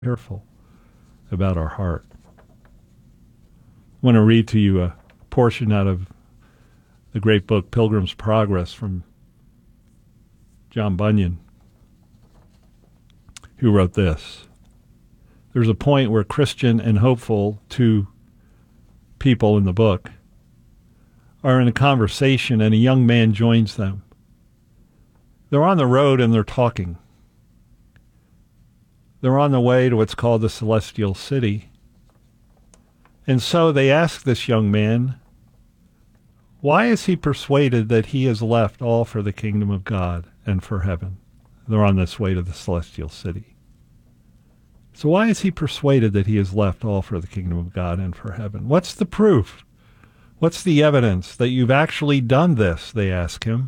careful about our heart. I want to read to you a portion out of the great book Pilgrim's Progress from John Bunyan, who wrote this. There's a point where Christian and Hopeful, two people in the book, are in a conversation and a young man joins them. They're on the road and they're talking. They're on the way to what's called the Celestial City. And so they ask this young man, why is he persuaded that he has left all for the kingdom of God and for heaven? They're on this way to the Celestial City. So why is he persuaded that he has left all for the kingdom of God and for heaven? What's the proof? What's the evidence that you've actually done this? They ask him.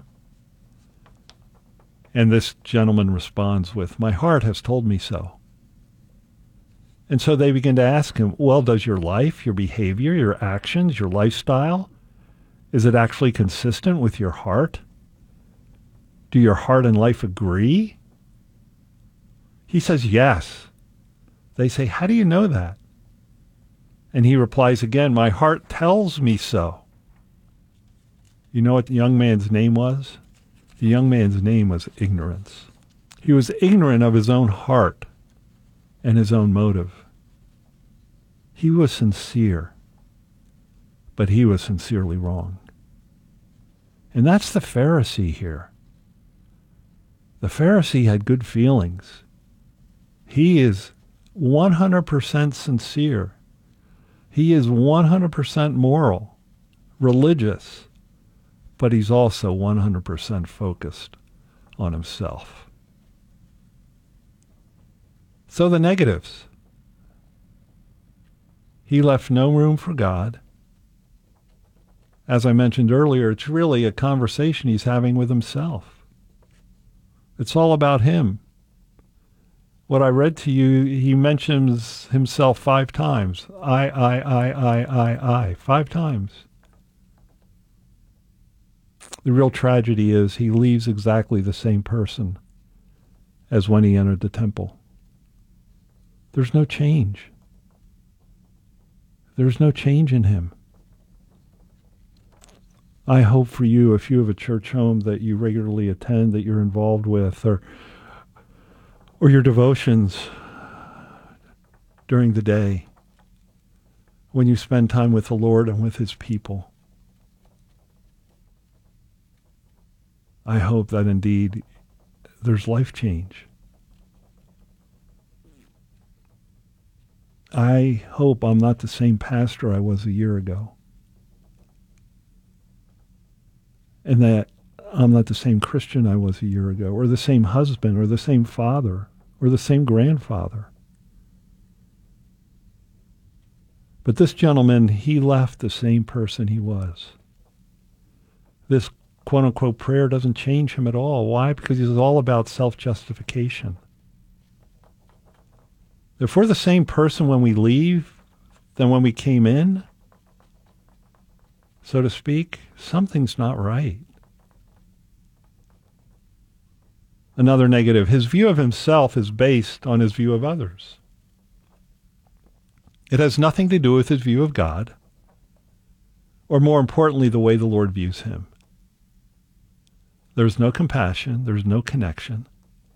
And this gentleman responds with, my heart has told me so. And so they begin to ask him, well, does your life, your behavior, your actions, your lifestyle, is it actually consistent with your heart? Do your heart and life agree? He says, yes. They say, how do you know that? And he replies again, my heart tells me so. You know what the young man's name was? The young man's name was ignorance. He was ignorant of his own heart and his own motive. He was sincere, but he was sincerely wrong. And that's the Pharisee here. The Pharisee had good feelings. He is 100% sincere. He is 100% moral, religious, but he's also 100% focused on himself. So the negatives. He left no room for God. As I mentioned earlier, it's really a conversation he's having with himself. It's all about him. What I read to you, he mentions himself 5 times. I, 5 times. The real tragedy is he leaves exactly the same person as when he entered the temple. There's no change. There's no change in him. I hope for you, if you have a church home that you regularly attend, that you're involved with, or your devotions during the day, when you spend time with the Lord and with his people, I hope that indeed there's life change. I hope I'm not the same pastor I was a year ago. And that I'm not the same Christian I was a year ago, or the same husband, or the same father, or the same grandfather. But this gentleman, he left the same person he was. This quote-unquote prayer doesn't change him at all. Why? Because he's all about self-justification. If we're the same person when we leave than when we came in, so to speak, something's not right. Another negative, his view of himself is based on his view of others. It has nothing to do with his view of God, or more importantly, the way the Lord views him. There's no compassion, there's no connection.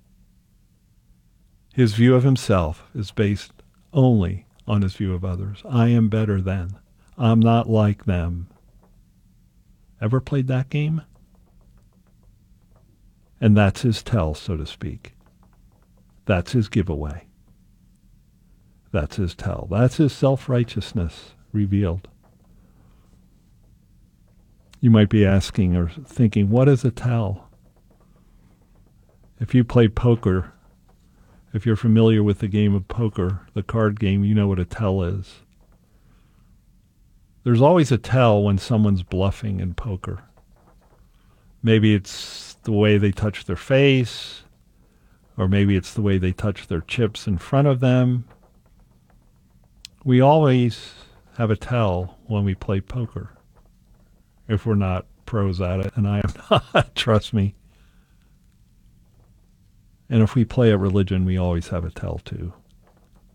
His view of himself is based only on his view of others. I am better than. I'm not like them. Ever played that game? And that's his tell, so to speak. That's his giveaway. That's his tell. That's his self-righteousness revealed. You might be asking or thinking, what is a tell? If you play poker, if you're familiar with the game of poker, the card game, you know what a tell is. There's always a tell when someone's bluffing in poker. Maybe it's the way they touch their face, or maybe it's the way they touch their chips in front of them. We always have a tell when we play poker, if we're not pros at it, and I am not, trust me. And if we play at religion, we always have a tell too.